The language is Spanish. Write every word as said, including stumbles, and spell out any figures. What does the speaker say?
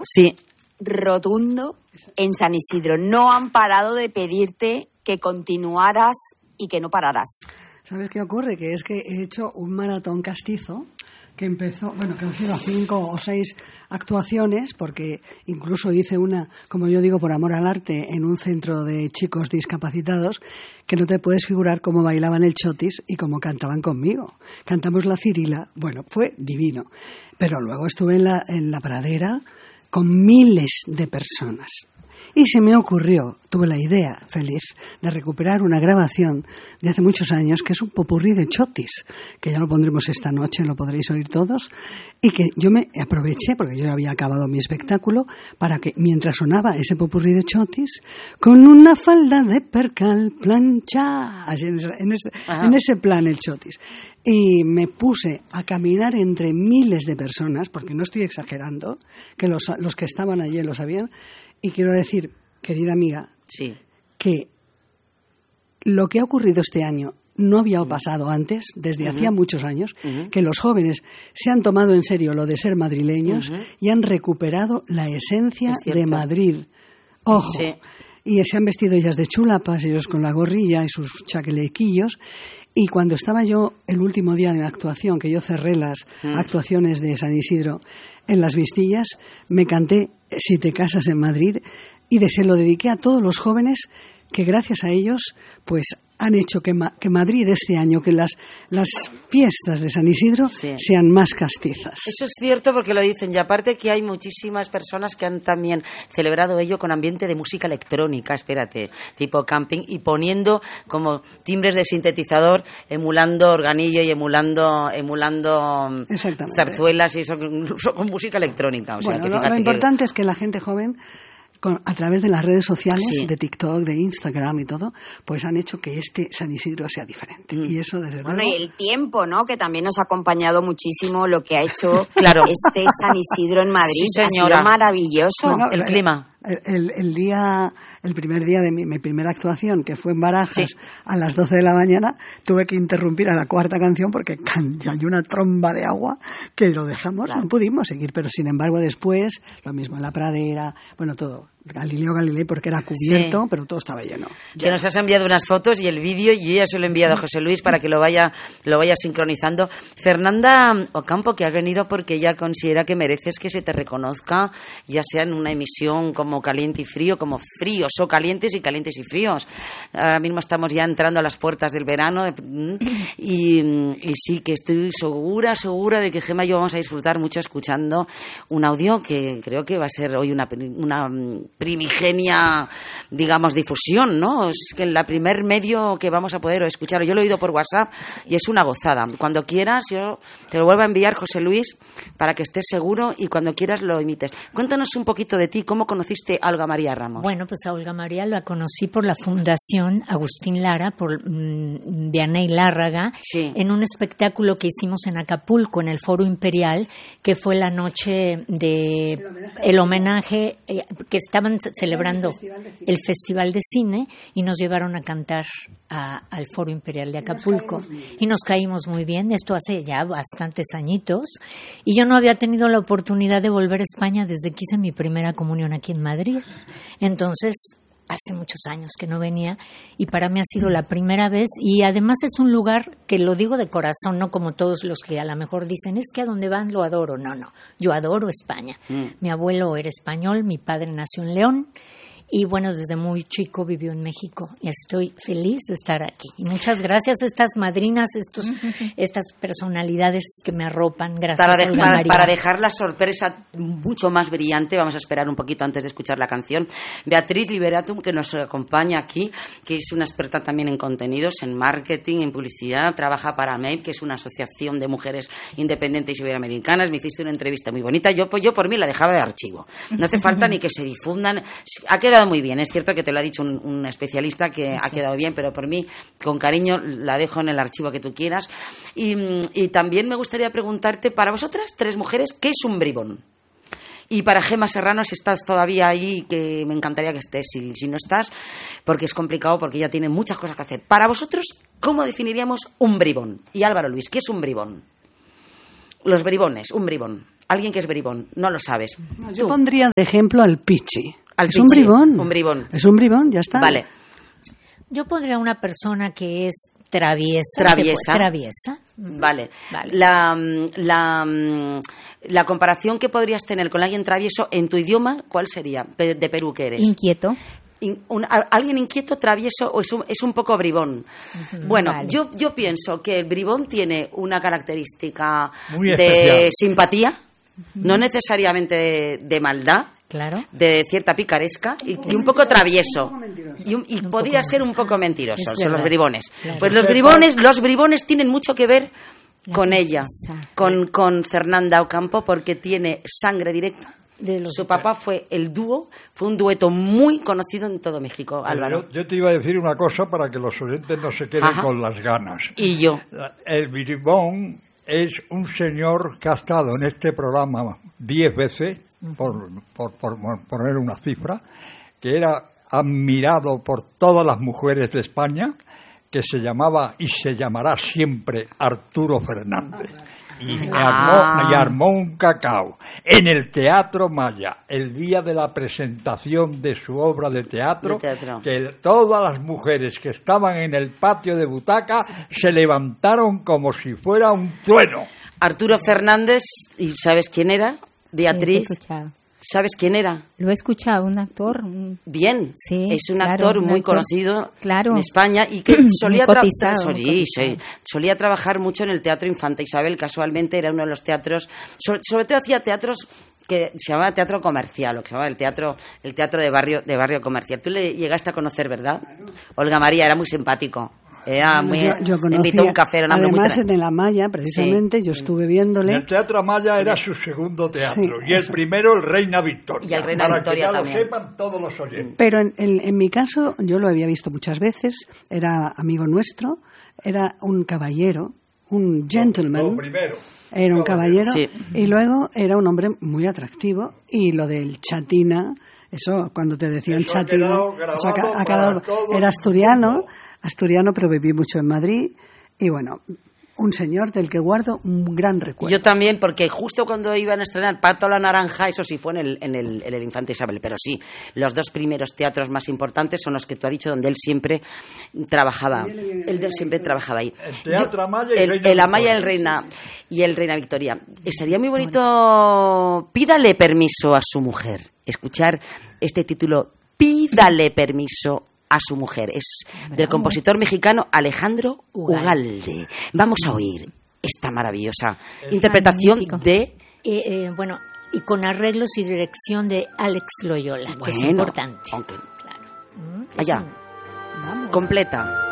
Sí. rotundo en San Isidro. No han parado de pedirte que continuaras y que no pararas. ¿Sabes qué ocurre? Que es que he hecho un maratón castizo que empezó, bueno, que han sido cinco o seis actuaciones, porque incluso hice una, como yo digo, por amor al arte, en un centro de chicos discapacitados, que no te puedes figurar cómo bailaban el chotis y cómo cantaban conmigo. Cantamos la Cirila, bueno, fue divino. Pero luego estuve en la, en la pradera con miles de personas. Y se me ocurrió, tuve la idea feliz de recuperar una grabación de hace muchos años que es un popurrí de chotis, que ya lo pondremos esta noche, lo podréis oír todos, y que yo me aproveché, porque yo había acabado mi espectáculo, para que mientras sonaba ese popurrí de chotis, con una falda de percal plancha, así en ese, en ese, en ese plan el chotis. Y me puse a caminar entre miles de personas, porque no estoy exagerando, que los, los que estaban allí lo sabían. Y quiero decir, querida amiga, sí. que lo que ha ocurrido este año no había pasado antes, desde uh-huh. hacía muchos años, uh-huh. que los jóvenes se han tomado en serio lo de ser madrileños uh-huh. y han recuperado la esencia de Madrid. Ojo. Sí. Y se han vestido ellas de chulapas, ellos con la gorrilla y sus chaquelequillos. Y cuando estaba yo el último día de la actuación, que yo cerré las mm. actuaciones de San Isidro en Las Vistillas, me canté Si te casas en Madrid y de, se lo dediqué a todos los jóvenes que gracias a ellos pues han hecho que, Ma- que Madrid este año, que las, las fiestas de San Isidro sí. sean más castizas. Eso es cierto porque lo dicen, y aparte que hay muchísimas personas que han también celebrado ello con ambiente de música electrónica, espérate, tipo camping, y poniendo como timbres de sintetizador, emulando organillo y emulando emulando zarzuelas y eso, incluso con música electrónica. O sea, bueno, que lo, lo importante que... es que la gente joven, a través de las redes sociales, sí. de TikTok, de Instagram y todo, pues han hecho que este San Isidro sea diferente. Mm. Y eso, desde bueno, luego... y el tiempo, ¿no? Que también nos ha acompañado muchísimo lo que ha hecho claro. este San Isidro en Madrid. Sí, señora. Ha sido maravilloso. Bueno, el clima. El, el, el día, el primer día de mi, mi primera actuación, que fue en Barajas, sí. a las doce de la mañana, tuve que interrumpir a la cuarta canción porque cayó una tromba de agua que lo dejamos, claro. no pudimos seguir, pero sin embargo después, lo mismo en la pradera, bueno, todo. Galileo Galilei porque era cubierto, sí. pero todo estaba lleno. Que nos has enviado unas fotos y el vídeo, y yo ya se lo he enviado a José Luis para que lo vaya lo vaya sincronizando. Fernanda Ocampo, que has venido porque ella considera que mereces que se te reconozca, ya sea en una emisión como Caliente y Frío, como Fríos o Calientes y Calientes y Fríos. Ahora mismo estamos ya entrando a las puertas del verano y, y sí que estoy segura, segura de que Gemma y yo vamos a disfrutar mucho escuchando un audio que creo que va a ser hoy una, una primigenia, digamos, difusión, ¿no? Es que el primer medio que vamos a poder escuchar, yo lo he oído por WhatsApp y es una gozada. Cuando quieras, yo te lo vuelvo a enviar, José Luis, para que estés seguro y cuando quieras lo imites. Cuéntanos un poquito de ti, ¿cómo conociste a Olga María Ramos? Bueno, pues a Olga María la conocí por la Fundación Agustín Lara, por mmm, Vianney Lárraga, sí. en un espectáculo que hicimos en Acapulco, en el Foro Imperial, que fue la noche de el homenaje, el homenaje eh, que estaban celebrando el Festival de Cine, el Festival de Cine y nos llevaron a cantar a, al Foro Imperial de Acapulco y nos caímos muy bien, esto hace ya bastantes añitos y yo no había tenido la oportunidad de volver a España desde que hice mi primera comunión aquí en Madrid, entonces hace muchos años que no venía y para mí ha sido la primera vez y además es un lugar que lo digo de corazón, no como todos los que a lo mejor dicen es que a donde van lo adoro, no, no, yo adoro España. Mm. Mi abuelo era español, mi padre nació en León y bueno, desde muy chico vivió en México y estoy feliz de estar aquí. Y muchas gracias a estas madrinas, estos, estas personalidades que me arropan. Gracias, para, de, Olga para, María. Para dejar la sorpresa mucho más brillante, vamos a esperar un poquito antes de escuchar la canción. Beatriz Liberatum, que nos acompaña aquí, que es una experta también en contenidos, en marketing, en publicidad, trabaja para M E I P, que es una asociación de mujeres independientes iberoamericanas. Me hiciste una entrevista muy bonita. Yo, yo por mí la dejaba de archivo. No hace falta ni que se difundan. Ha quedado muy bien, es cierto que te lo ha dicho un, un especialista que sí. ha quedado bien, pero por mí, con cariño, la dejo en el archivo que tú quieras. Y, y también me gustaría preguntarte, para vosotras, tres mujeres, ¿qué es un bribón? Y para Gemma Serrano, si estás todavía ahí, que me encantaría que estés, si, si no estás, porque es complicado, porque ella tiene muchas cosas que hacer. Para vosotros, ¿cómo definiríamos un bribón? Y Álvaro Luis, ¿qué es un bribón? Los bribones, un bribón. alguien que es bribón, no lo sabes. No, yo Tú. pondría de ejemplo al Pichi. Al es un Pichi, bribón. un bribón. Es un bribón, ya está. Vale. Yo pondría una persona que es traviesa. Traviesa. Se puede- Traviesa. Vale. Vale. La, la, la comparación que podrías tener con alguien travieso en tu idioma, ¿cuál sería? Pe- De Perú que eres. Inquieto. In- un- a- ¿Alguien inquieto, travieso o es un, es un poco bribón? Bueno, vale. yo, yo pienso que el bribón tiene una característica Muy de especial. simpatía, no necesariamente de, de maldad, Claro. de cierta picaresca y, y un poco travieso. Y, un- y Un podría poco ser un poco mentiroso, Es son los verdad. bribones. Claro. Pues los bribones, los bribones tienen mucho que ver La con ella, belleza. con, con Fernanda Ocampo, porque tiene sangre directa. De los- Su papá fue el dúo, fue un dueto muy conocido en todo México, Álvaro. Yo, yo te iba a decir una cosa para que los oyentes no se queden Ajá. con las ganas. Y yo. El bribón es un señor que ha estado en este programa diez veces, por, por, por poner una cifra, que era admirado por todas las mujeres de España, que se llamaba y se llamará siempre Arturo Fernández. Y Ah. armó, y armó un cacao en el Teatro Maya el día de la presentación de su obra de teatro, De teatro. que todas las mujeres que estaban en el patio de butaca se levantaron como si fuera un trueno. Arturo Fernández, ¿y sabes quién era? Beatriz, Lo he escuchado. ¿sabes quién era? Lo he escuchado, un actor. un- Bien, Sí, es un claro, actor un muy actor, conocido claro. en España y que solía, Muy tra- cotizado, muy solí- sí, cotizado. solía trabajar mucho en el Teatro Infanta Isabel, casualmente era uno de los teatros, sobre, sobre todo hacía teatros que se llamaba teatro comercial, o que se llamaba el teatro el teatro de barrio de barrio comercial. Tú le llegaste a conocer, ¿verdad? Olga María, era muy simpático. Era muy, yo, yo me invitó a un café, era un hombre muy además tra- en la Maya, precisamente, yo estuve viéndole. En el Teatro Maya era su segundo teatro Sí, y el eso. primero el Reina Victoria. Y el Reina para Victoria que ya también. lo sepan todos los oyentes. Pero en, en- en mi caso, yo lo había visto muchas veces, era amigo nuestro, era un caballero, un gentleman. Lo primero. Era un caballero Sí. y luego era un hombre muy atractivo y lo del chatina, eso cuando te decían Eso ha chatina, quedado eso ha ca- grabado ha quedado- para todo era el asturiano, mundo. asturiano pero viví mucho en Madrid y bueno, un señor del que guardo un gran recuerdo. Yo también, porque justo cuando iban a estrenar Pato la Naranja, eso sí fue en el, en el, en el Infante Isabel, pero sí, los dos primeros teatros más importantes son los que tú has dicho, donde él siempre trabajaba. Él de- siempre trabajaba ahí. El Teatro Yo- Amaya y el, Reina el Amaya, Victoria. el Reina y el Reina Victoria. Eh, Sería muy bonito, pídale permiso a su mujer. Escuchar este título, pídale permiso a su mujer. Es del compositor mexicano Alejandro Ugalde. Vamos a oír esta maravillosa interpretación magnífico. de... Eh, eh, bueno, y con arreglos y dirección de Alex Loyola, que es Bueno, importante. aunque- Claro. Mm, es Allá, un- Vamos. completa.